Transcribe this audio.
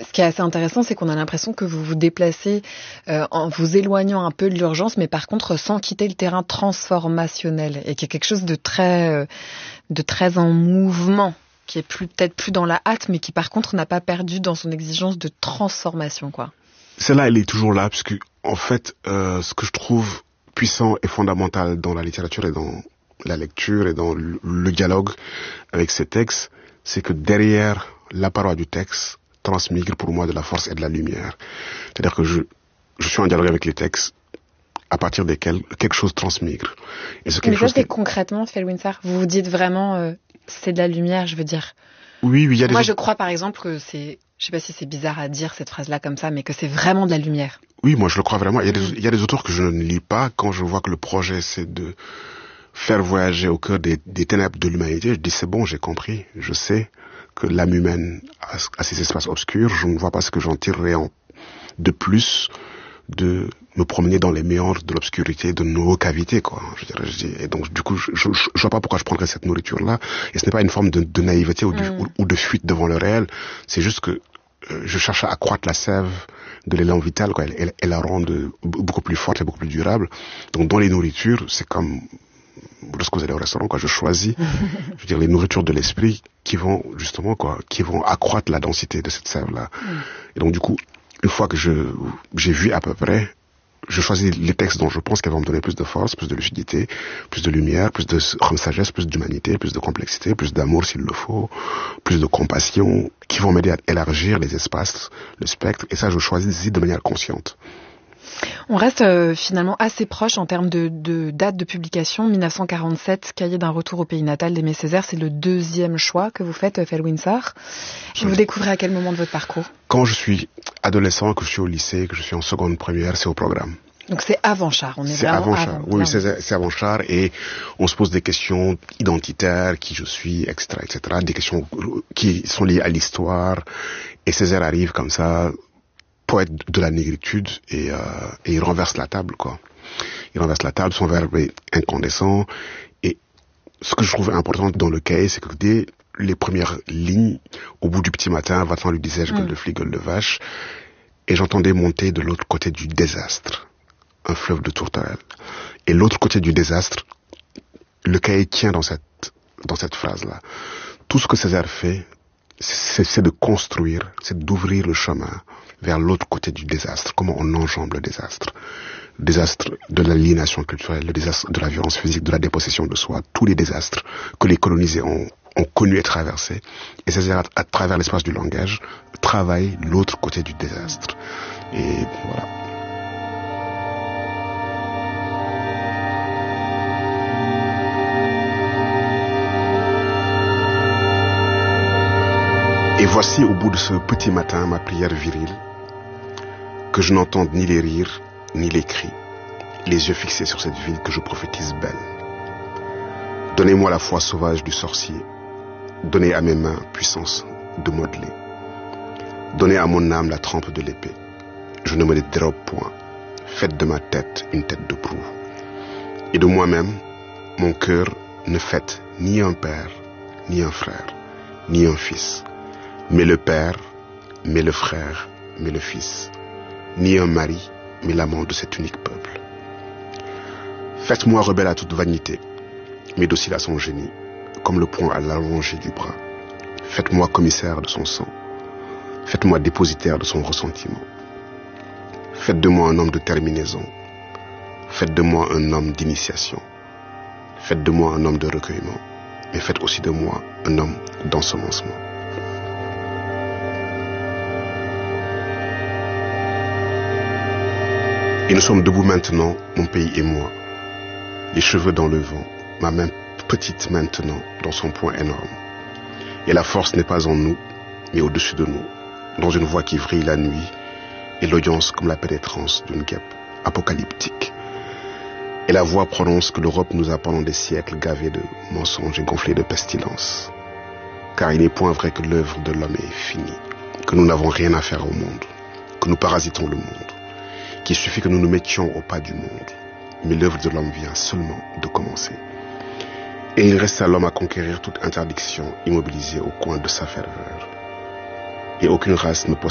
Ce qui est assez intéressant, c'est qu'on a l'impression que vous vous déplacez en vous éloignant un peu de l'urgence, mais par contre sans quitter le terrain transformationnel, et qu'il y a quelque chose de très en mouvement, qui est peut-être plus dans la hâte, mais qui par contre n'a pas perdu dans son exigence de transformation, quoi. Celle-là, elle est toujours là, parce que en fait, ce que je trouve puissant et fondamental dans la littérature et dans la lecture et dans le dialogue avec ces textes, c'est que derrière la parole du texte transmigre pour moi de la force et de la lumière. C'est-à-dire que je suis en dialogue avec les textes à partir desquels quelque chose transmigre. Et mais ça, c'est concrètement, Felwine Sarr, vous vous dites vraiment, c'est de la lumière, je veux dire. Oui, il y a des... Moi, je crois par exemple que c'est, je sais pas si c'est bizarre à dire cette phrase-là comme ça, mais que c'est vraiment de la lumière. Oui, moi je le crois vraiment. Il y a des auteurs que je ne lis pas quand je vois que le projet c'est de faire voyager au cœur des ténèbres de l'humanité. Je dis c'est bon, j'ai compris, je sais que l'âme humaine a ces espaces obscurs. Je ne vois pas ce que j'en tirerai de plus de me promener dans les méandres de l'obscurité de nos cavités, quoi. Et donc du coup, je vois pas pourquoi je prendrais cette nourriture-là. Et ce n'est pas une forme de naïveté ou de fuite devant le réel. C'est juste que je cherche à accroître la sève de l'élan vital, quoi, et la rendre beaucoup plus forte et beaucoup plus durable. Donc dans les nourritures, c'est comme lorsque vous allez au restaurant, quoi, je choisis, je veux dire, les nourritures de l'esprit qui vont justement, quoi, qui vont accroître la densité de cette sève-là. Et donc du coup, une fois que j'ai vu à peu près, je choisis les textes dont je pense qu'elles vont me donner plus de force, plus de lucidité, plus de lumière, plus de sagesse, plus d'humanité, plus de complexité, plus d'amour s'il le faut, plus de compassion, qui vont m'aider à élargir les espaces, le spectre, et ça je choisis de manière consciente. On reste finalement assez proche en termes de date de publication. 1947, Cahier d'un retour au pays natal d'Aimé Césaire, c'est le deuxième choix que vous faites, Felwine Sarr. Vous découvrez à quel moment de votre parcours? Quand je suis adolescent, que je suis au lycée, que je suis en seconde première, c'est au programme. Donc c'est avant Char, on est c'est vraiment avant Char. Oui, c'est avant Char, et on se pose des questions identitaires, qui je suis, etc., des questions qui sont liées à l'histoire, et Césaire arrive comme ça, poète de la négritude, et il renverse la table, quoi. Il renverse la table, son verbe est incandescent, et ce que je trouve important dans le cahier, c'est que dès les premières lignes, au bout du petit matin, va-t'en lui disais-je, gueule de flic, gueule de vache, et j'entendais monter de l'autre côté du désastre un fleuve de tourterelle. Et l'autre côté du désastre, le cahier tient dans cette phrase-là. Tout ce que Césaire fait, c'est de construire, c'est d'ouvrir le chemin vers l'autre côté du désastre. Comment on enjambe le désastre? Le désastre de l'aliénation culturelle, le désastre de la violence physique, de la dépossession de soi, tous les désastres que les colonisés ont connu et traversé. Et Césaire, à travers l'espace du langage, travaille l'autre côté du désastre. Et voilà. Et voici au bout de ce petit matin ma prière virile, que je n'entende ni les rires, ni les cris, les yeux fixés sur cette ville que je prophétise belle. Donnez-moi la foi sauvage du sorcier, donnez à mes mains puissance de modeler, donnez à mon âme la trempe de l'épée, je ne me les dérobe point, faites de ma tête une tête de proue, et de moi-même, mon cœur ne fête ni un père, ni un frère, ni un fils, mais le père, mais le frère, mais le fils, ni un mari, mais l'amant de cet unique peuple. Faites-moi rebelle à toute vanité, mais docile à son génie, comme le poing à l'allongée du bras. Faites-moi commissaire de son sang, faites-moi dépositaire de son ressentiment. Faites de moi un homme de terminaison, faites de moi un homme d'initiation, faites de moi un homme de recueillement, mais faites aussi de moi un homme d'ensemencement. Et nous sommes debout maintenant, mon pays et moi, les cheveux dans le vent, ma main petite maintenant dans son poing énorme. Et la force n'est pas en nous, mais au-dessus de nous, dans une voix qui vrille la nuit, et l'audience comme la pénétrance d'une guêpe apocalyptique. Et la voix prononce que l'Europe nous a pendant des siècles gavés de mensonges et gonflés de pestilence. Car il n'est point vrai que l'œuvre de l'homme est finie, que nous n'avons rien à faire au monde, que nous parasitons le monde, qu'il suffit que nous nous mettions au pas du monde. Mais l'œuvre de l'homme vient seulement de commencer. Et il reste à l'homme à conquérir toute interdiction immobilisée au coin de sa ferveur. Et aucune race ne possède